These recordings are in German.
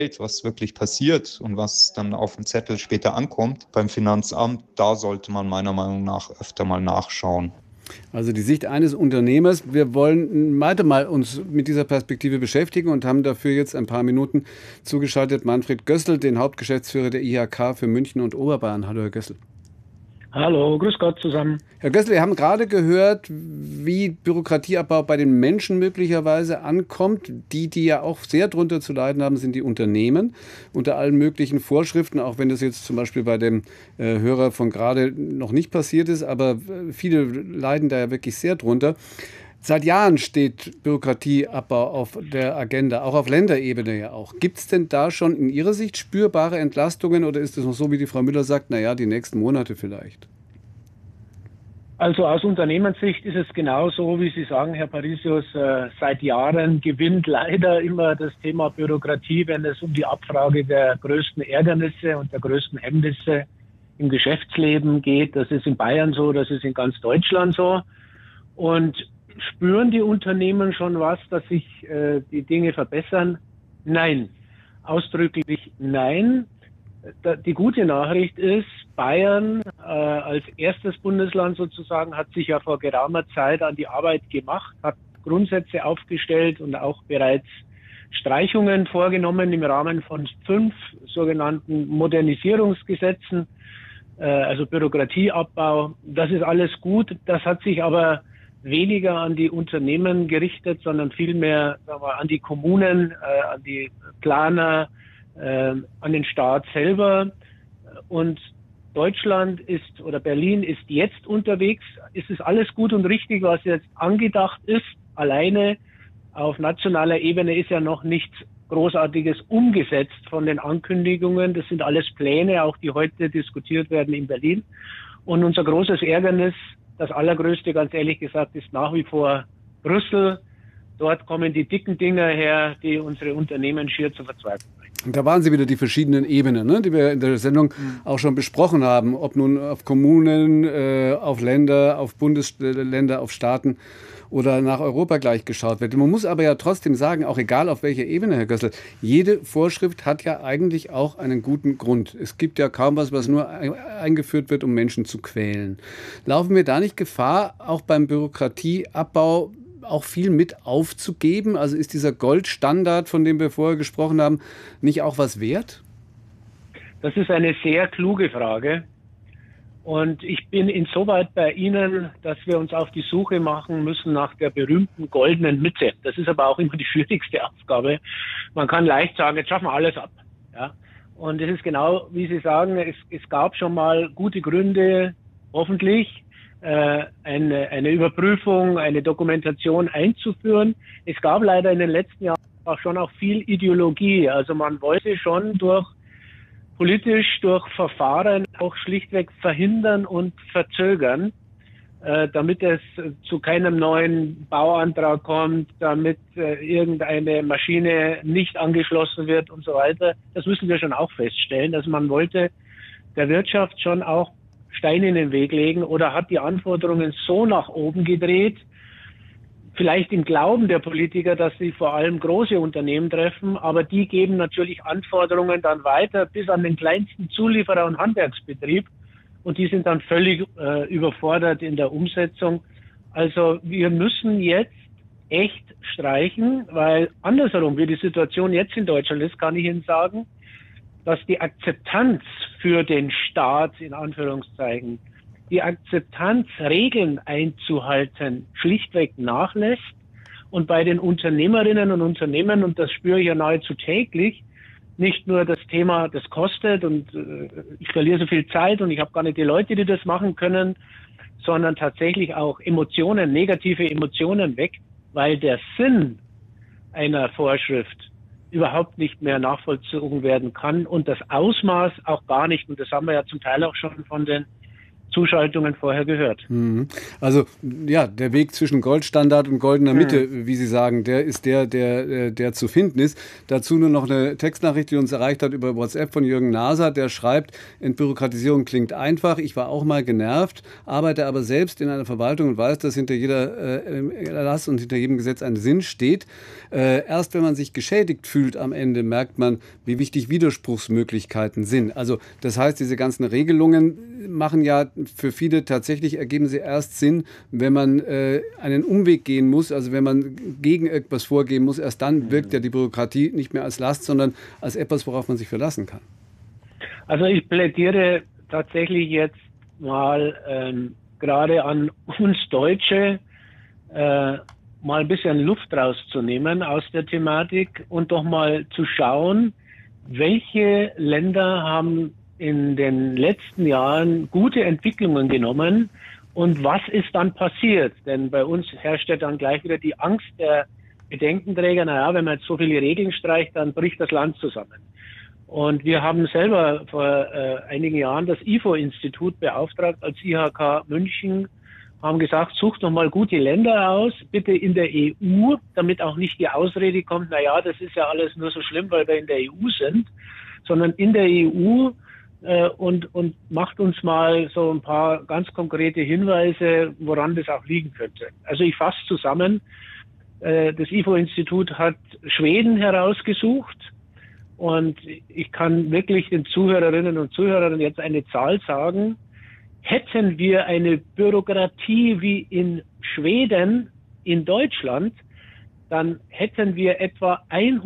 was wirklich passiert und was dann auf dem Zettel später ankommt beim Finanzamt, da sollte man meiner Meinung nach öfter mal nachschauen. Also die Sicht eines Unternehmers. Wir wollen weiter mal uns mit dieser Perspektive beschäftigen und haben dafür jetzt ein paar Minuten zugeschaltet Manfred Gößl, den Hauptgeschäftsführer der IHK für München und Oberbayern. Hallo, Herr Gößl. Hallo, grüß Gott zusammen. Herr Gößl, wir haben gerade gehört, wie Bürokratieabbau bei den Menschen möglicherweise ankommt. Die ja auch sehr drunter zu leiden haben, sind die Unternehmen unter allen möglichen Vorschriften, auch wenn das jetzt zum Beispiel bei dem Hörer von gerade noch nicht passiert ist, aber viele leiden da ja wirklich sehr drunter. Seit Jahren steht Bürokratieabbau auf der Agenda, auch auf Länderebene ja auch. Gibt es denn da schon in Ihrer Sicht spürbare Entlastungen oder ist es noch so, wie die Frau Müller sagt, naja, die nächsten Monate vielleicht? Also aus Unternehmenssicht ist es genauso, wie Sie sagen, Herr Parisius, seit Jahren gewinnt leider immer das Thema Bürokratie, wenn es um die Abfrage der größten Ärgernisse und der größten Hemmnisse im Geschäftsleben geht. Das ist in Bayern so, das ist in ganz Deutschland so. Und spüren die Unternehmen schon was, dass sich die Dinge verbessern? Nein, ausdrücklich nein. Die gute Nachricht ist, Bayern als erstes Bundesland sozusagen hat sich ja vor geraumer Zeit an die Arbeit gemacht, hat Grundsätze aufgestellt und auch bereits Streichungen vorgenommen im Rahmen von 5 sogenannten Modernisierungsgesetzen, also Bürokratieabbau. Das ist alles gut. Das hat sich aber weniger an die Unternehmen gerichtet, sondern vielmehr an die Kommunen, an die Planer, an den Staat selber. Und Deutschland ist oder Berlin ist jetzt unterwegs. Es ist alles gut und richtig, was jetzt angedacht ist. Alleine auf nationaler Ebene ist ja noch nichts Großartiges umgesetzt von den Ankündigungen. Das sind alles Pläne, auch die heute diskutiert werden in Berlin. Und unser großes Ärgernis, das allergrößte, ganz ehrlich gesagt, ist nach wie vor Brüssel. Dort kommen die dicken Dinger her, die unsere Unternehmen schier zur Verzweiflung bringen. Und da waren Sie wieder die verschiedenen Ebenen, ne, die wir in der Sendung auch schon besprochen haben. Ob nun auf Kommunen, auf Länder, auf Bundesländer, auf Staaten oder nach Europa gleich geschaut wird. Man muss aber ja trotzdem sagen, auch egal auf welcher Ebene, Herr Gößl, jede Vorschrift hat ja eigentlich auch einen guten Grund. Es gibt ja kaum was nur eingeführt wird, um Menschen zu quälen. Laufen wir da nicht Gefahr, auch beim Bürokratieabbau auch viel mit aufzugeben? Also ist dieser Goldstandard, von dem wir vorher gesprochen haben, nicht auch was wert? Das ist eine sehr kluge Frage. Und ich bin insoweit bei Ihnen, dass wir uns auf die Suche machen müssen nach der berühmten goldenen Mitte. Das ist aber auch immer die schwierigste Aufgabe. Man kann leicht sagen, jetzt schaffen wir alles ab. Ja? Und es ist genau, wie Sie sagen, es gab schon mal gute Gründe, hoffentlich, eine Überprüfung, eine Dokumentation einzuführen. Es gab leider in den letzten Jahren auch viel Ideologie. Also man wollte schon politisch durch Verfahren auch schlichtweg verhindern und verzögern, damit es zu keinem neuen Bauantrag kommt, damit irgendeine Maschine nicht angeschlossen wird und so weiter. Das müssen wir schon auch feststellen, dass man wollte der Wirtschaft schon auch Steine in den Weg legen oder hat die Anforderungen so nach oben gedreht, vielleicht im Glauben der Politiker, dass sie vor allem große Unternehmen treffen, aber die geben natürlich Anforderungen dann weiter bis an den kleinsten Zulieferer und Handwerksbetrieb und die sind dann völlig überfordert in der Umsetzung. Also wir müssen jetzt echt streichen, weil andersherum, wie die Situation jetzt in Deutschland ist, kann ich Ihnen sagen, dass die Akzeptanz für den Staat, in Anführungszeichen, die Akzeptanz, Regeln einzuhalten, schlichtweg nachlässt. Und bei den Unternehmerinnen und Unternehmen, und das spüre ich ja nahezu täglich, nicht nur das Thema, das kostet und ich verliere so viel Zeit und ich habe gar nicht die Leute, die das machen können, sondern tatsächlich auch Emotionen, negative Emotionen weg, weil der Sinn einer Vorschrift überhaupt nicht mehr nachvollzogen werden kann und das Ausmaß auch gar nicht. Und das haben wir ja zum Teil auch schon von den Zuschaltungen vorher gehört. Also ja, der Weg zwischen Goldstandard und goldener Mitte, wie Sie sagen, der ist der zu finden ist. Dazu nur noch eine Textnachricht, die uns erreicht hat über WhatsApp von Jürgen Naser, der schreibt, Entbürokratisierung klingt einfach, ich war auch mal genervt, arbeite aber selbst in einer Verwaltung und weiß, dass hinter jeder Erlass und hinter jedem Gesetz ein Sinn steht. Erst wenn man sich geschädigt fühlt am Ende, merkt man, wie wichtig Widerspruchsmöglichkeiten sind. Also das heißt, diese ganzen Regelungen machen ja für viele tatsächlich, ergeben sie erst Sinn, wenn man einen Umweg gehen muss, also wenn man gegen etwas vorgehen muss, erst dann wirkt ja die Bürokratie nicht mehr als Last, sondern als etwas, worauf man sich verlassen kann. Also ich plädiere tatsächlich jetzt mal gerade an uns Deutsche, mal ein bisschen Luft rauszunehmen aus der Thematik und doch mal zu schauen, welche Länder haben in den letzten Jahren gute Entwicklungen genommen und was ist dann passiert? Denn bei uns herrscht ja dann gleich wieder die Angst der Bedenkenträger, naja, wenn man jetzt so viele Regeln streicht, dann bricht das Land zusammen. Und wir haben selber vor einigen Jahren das IFO-Institut beauftragt als IHK München, haben gesagt, sucht doch mal gute Länder aus, bitte in der EU, damit auch nicht die Ausrede kommt, naja, das ist ja alles nur so schlimm, weil wir in der EU sind, sondern in der EU und macht uns mal so ein paar ganz konkrete Hinweise, woran das auch liegen könnte. Also ich fasse zusammen, das IFO-Institut hat Schweden herausgesucht und ich kann wirklich den Zuhörerinnen und Zuhörern jetzt eine Zahl sagen. Hätten wir eine Bürokratie wie in Schweden, in Deutschland, dann hätten wir etwa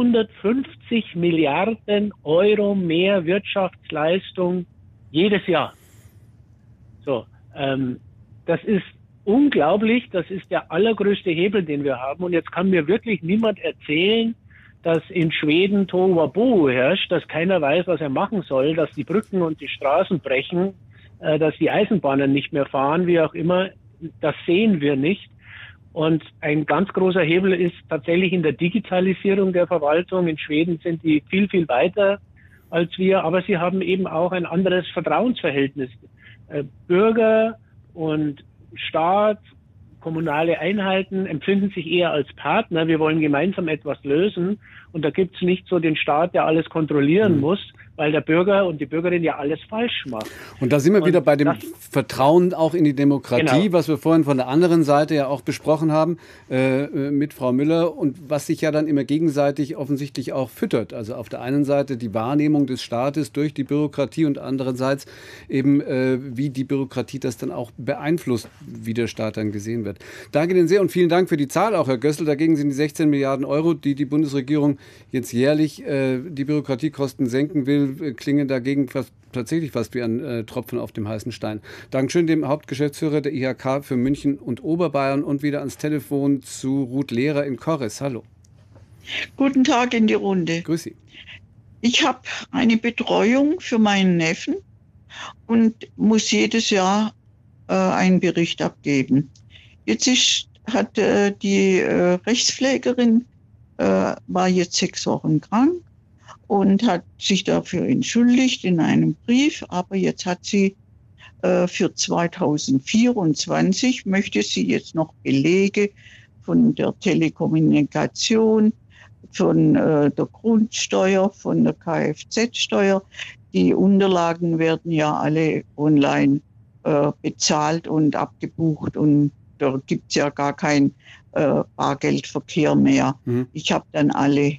150 Milliarden Euro mehr Wirtschaftsleistung jedes Jahr. So, das ist unglaublich, das ist der allergrößte Hebel, den wir haben. Und jetzt kann mir wirklich niemand erzählen, dass in Schweden Tohuwabohu herrscht, dass keiner weiß, was er machen soll, dass die Brücken und die Straßen brechen, dass die Eisenbahnen nicht mehr fahren, wie auch immer. Das sehen wir nicht. Und ein ganz großer Hebel ist tatsächlich in der Digitalisierung der Verwaltung. In Schweden sind die viel, viel weiter als wir, aber sie haben eben auch ein anderes Vertrauensverhältnis. Bürger und Staat, kommunale Einheiten empfinden sich eher als Partner. Wir wollen gemeinsam etwas lösen. Und da gibt es nicht so den Staat, der alles kontrollieren muss, weil der Bürger und die Bürgerin ja alles falsch macht. Und da sind wir wieder bei dem Vertrauen auch in die Demokratie, genau, was wir vorhin von der anderen Seite ja auch besprochen haben mit Frau Müller und was sich ja dann immer gegenseitig offensichtlich auch füttert. Also auf der einen Seite die Wahrnehmung des Staates durch die Bürokratie und andererseits eben wie die Bürokratie das dann auch beeinflusst, wie der Staat dann gesehen wird. Danke Ihnen sehr und vielen Dank für die Zahl auch, Herr Gößl. Dagegen sind die 16 Milliarden Euro, die die Bundesregierung jetzt jährlich die Bürokratiekosten senken will, klingen dagegen tatsächlich fast wie ein Tropfen auf dem heißen Stein. Dankeschön dem Hauptgeschäftsführer der IHK für München und Oberbayern und wieder ans Telefon zu Ruth Lehrer in Korres. Hallo. Guten Tag in die Runde. Grüß Sie. Ich habe eine Betreuung für meinen Neffen und muss jedes Jahr einen Bericht abgeben. Jetzt hat die Rechtspflegerin war jetzt 6 Wochen krank und hat sich dafür entschuldigt in einem Brief, aber jetzt hat sie für 2024 möchte sie jetzt noch Belege von der Telekommunikation, von der Grundsteuer, von der Kfz-Steuer. Die Unterlagen werden ja alle online bezahlt und abgebucht und da gibt es ja gar kein Bargeldverkehr mehr. Ich habe dann alle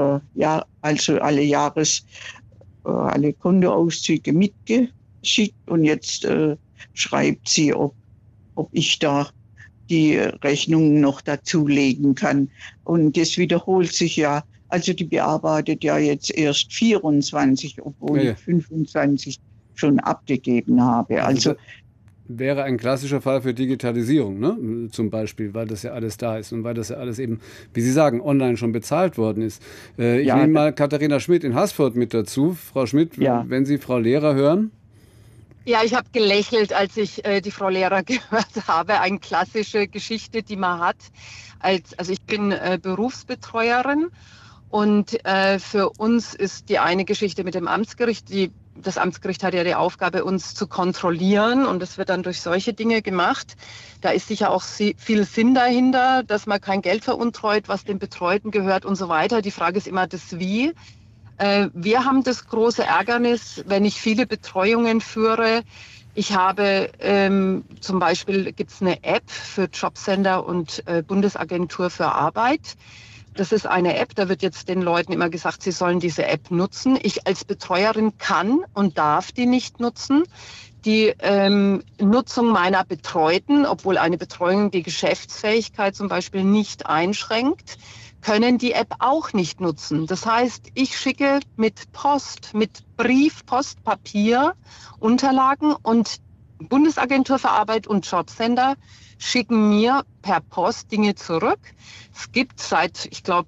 alle Kontoauszüge mitgeschickt und jetzt schreibt sie, ob ich da die Rechnungen noch dazulegen kann. Und das wiederholt sich ja. Also die bearbeitet ja jetzt erst 24, obwohl ich 25 schon abgegeben habe. Also wäre ein klassischer Fall für Digitalisierung, ne? Zum Beispiel, weil das ja alles da ist und weil das ja alles eben, wie Sie sagen, online schon bezahlt worden ist. Ich nehme mal Katharina Schmidt in Haßfurt mit dazu. Frau Schmidt, wenn Sie Frau Lehrer hören? Ja, ich habe gelächelt, als ich die Frau Lehrer gehört habe. Eine klassische Geschichte, die man hat. Also ich bin Berufsbetreuerin und für uns ist die eine Geschichte mit dem Amtsgericht, die das Amtsgericht hat ja die Aufgabe, uns zu kontrollieren und das wird dann durch solche Dinge gemacht. Da ist sicher auch viel Sinn dahinter, dass man kein Geld veruntreut, was dem Betreuten gehört und so weiter. Die Frage ist immer das Wie. Wir haben das große Ärgernis, wenn ich viele Betreuungen führe. Ich habe zum Beispiel gibt's eine App für Jobcenter und Bundesagentur für Arbeit. Das ist eine App, da wird jetzt den Leuten immer gesagt, sie sollen diese App nutzen. Ich als Betreuerin kann und darf die nicht nutzen. Die Nutzung meiner Betreuten, obwohl eine Betreuung die Geschäftsfähigkeit zum Beispiel nicht einschränkt, können die App auch nicht nutzen. Das heißt, ich schicke mit Post, mit Brief, Post, Papier, Unterlagen und Bundesagentur für Arbeit und Jobcenter schicken mir per Post Dinge zurück. Es gibt seit, ich glaube,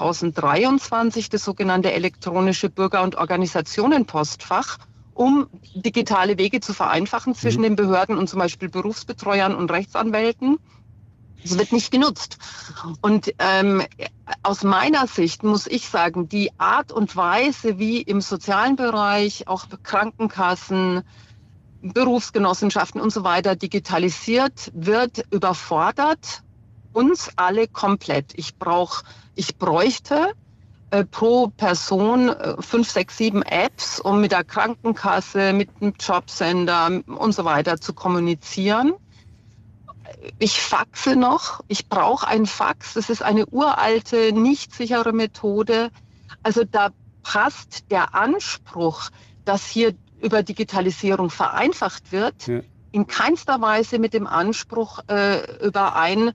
2023 das sogenannte elektronische Bürger- und Organisationenpostfach, um digitale Wege zu vereinfachen zwischen den Behörden und zum Beispiel Berufsbetreuern und Rechtsanwälten. Es wird nicht genutzt. Und aus meiner Sicht muss ich sagen, die Art und Weise, wie im sozialen Bereich, auch Krankenkassen, Berufsgenossenschaften und so weiter digitalisiert wird, überfordert uns alle komplett. Ich bräuchte pro Person 5, 6, 7 Apps, um mit der Krankenkasse, mit dem Jobcenter und so weiter zu kommunizieren. Ich faxe noch. Ich brauche ein Fax. Das ist eine uralte, nicht sichere Methode. Also da passt der Anspruch, dass hier über Digitalisierung vereinfacht wird, in keinster Weise mit dem Anspruch überein,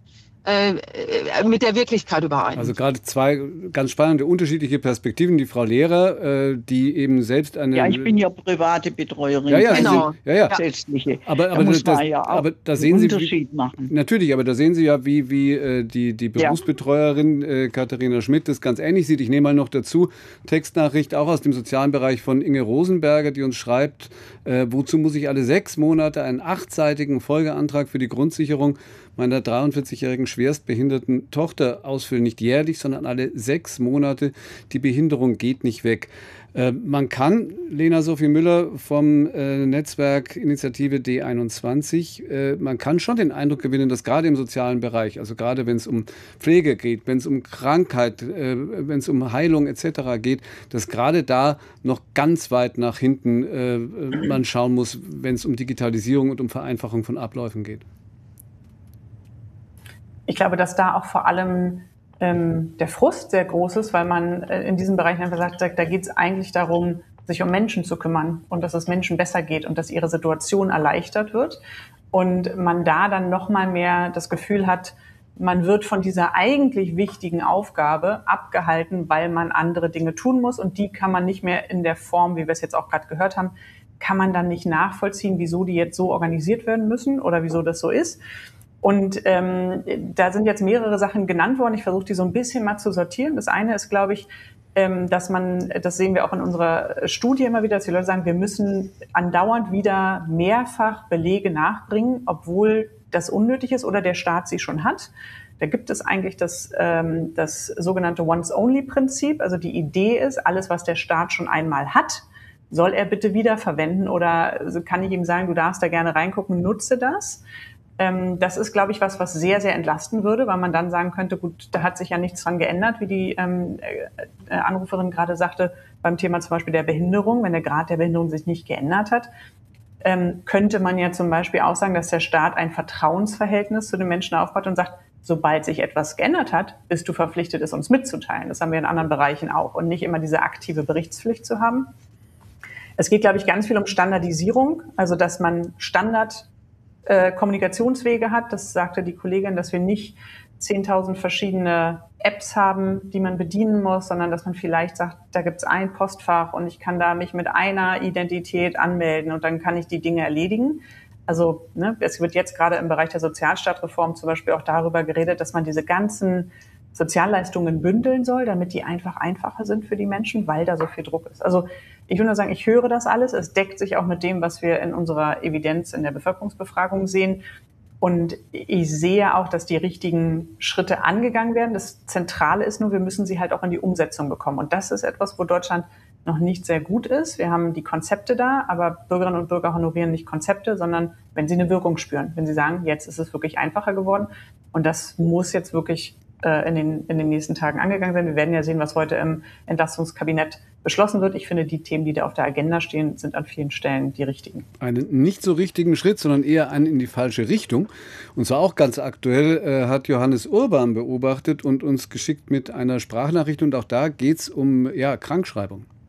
mit der Wirklichkeit überein. Also gerade zwei ganz spannende, unterschiedliche Perspektiven. Die Frau Lehrer, die eben selbst eine... Ja, ich bin ja private Betreuerin. Ja, genau. Gesetzliche. Aber muss man ja auch da sehen einen Sie, Unterschied machen. Natürlich, aber da sehen Sie ja, wie die Berufsbetreuerin Katharina Schmidt das ganz ähnlich sieht. Ich nehme mal noch dazu, Textnachricht auch aus dem sozialen Bereich von Inge Rosenberger, die uns schreibt, wozu muss ich alle 6 Monate einen 8-seitigen Folgeantrag für die Grundsicherung meiner 43-jährigen schwerstbehinderten Tochter ausfüllen. Nicht jährlich, sondern alle 6 Monate. Die Behinderung geht nicht weg. Man kann, Lena Sophie Müller vom Netzwerk Initiative D21, man kann schon den Eindruck gewinnen, dass gerade im sozialen Bereich, also gerade wenn es um Pflege geht, wenn es um Krankheit, wenn es um Heilung etc. geht, dass gerade da noch ganz weit nach hinten man schauen muss, wenn es um Digitalisierung und um Vereinfachung von Abläufen geht. Ich glaube, dass da auch vor allem der Frust sehr groß ist, weil man in diesem Bereich einfach sagt, da geht es eigentlich darum, sich um Menschen zu kümmern und dass es Menschen besser geht und dass ihre Situation erleichtert wird. Und man da dann noch mal mehr das Gefühl hat, man wird von dieser eigentlich wichtigen Aufgabe abgehalten, weil man andere Dinge tun muss. Und die kann man nicht mehr in der Form, wie wir es jetzt auch gerade gehört haben, kann man dann nicht nachvollziehen, wieso die jetzt so organisiert werden müssen oder wieso das so ist. Und da sind jetzt mehrere Sachen genannt worden. Ich versuche die so ein bisschen mal zu sortieren. Das eine ist, glaube ich, dass man, das sehen wir auch in unserer Studie immer wieder, dass die Leute sagen, wir müssen andauernd wieder mehrfach Belege nachbringen, obwohl das unnötig ist oder der Staat sie schon hat. Da gibt es eigentlich das sogenannte Once-Only-Prinzip. Also die Idee ist, alles, was der Staat schon einmal hat, soll er bitte wieder verwenden oder kann ich ihm sagen, du darfst da gerne reingucken, nutze das. Das ist, glaube ich, was sehr, sehr entlasten würde, weil man dann sagen könnte, gut, da hat sich ja nichts dran geändert, wie die Anruferin gerade sagte, beim Thema zum Beispiel der Behinderung. Wenn der Grad der Behinderung sich nicht geändert hat, könnte man ja zum Beispiel auch sagen, dass der Staat ein Vertrauensverhältnis zu den Menschen aufbaut und sagt, sobald sich etwas geändert hat, bist du verpflichtet, es uns mitzuteilen. Das haben wir in anderen Bereichen auch und nicht immer diese aktive Berichtspflicht zu haben. Es geht, glaube ich, ganz viel um Standardisierung, also dass man Kommunikationswege hat. Das sagte die Kollegin, dass wir nicht 10.000 verschiedene Apps haben, die man bedienen muss, sondern dass man vielleicht sagt, da gibt es ein Postfach und ich kann da mich mit einer Identität anmelden und dann kann ich die Dinge erledigen. Also es wird jetzt gerade im Bereich der Sozialstaatreform zum Beispiel auch darüber geredet, dass man diese ganzen Sozialleistungen bündeln soll, damit die einfach einfacher sind für die Menschen, weil da so viel Druck ist. Also ich will nur sagen, ich höre das alles. Es deckt sich auch mit dem, was wir in unserer Evidenz in der Bevölkerungsbefragung sehen. Und ich sehe auch, dass die richtigen Schritte angegangen werden. Das Zentrale ist nur, wir müssen sie halt auch in die Umsetzung bekommen. Und das ist etwas, wo Deutschland noch nicht sehr gut ist. Wir haben die Konzepte da, aber Bürgerinnen und Bürger honorieren nicht Konzepte, sondern wenn sie eine Wirkung spüren, wenn sie sagen, jetzt ist es wirklich einfacher geworden. Und das muss jetzt wirklich in den nächsten Tagen angegangen sein. Wir werden ja sehen, was heute im Entlastungskabinett beschlossen wird. Ich finde, die Themen, die da auf der Agenda stehen, sind an vielen Stellen die richtigen. Einen nicht so richtigen Schritt, sondern eher einen in die falsche Richtung. Und zwar auch ganz aktuell hat Johannes Urban beobachtet und uns geschickt mit einer Sprachnachricht. Und auch da geht es um Krankschreibung.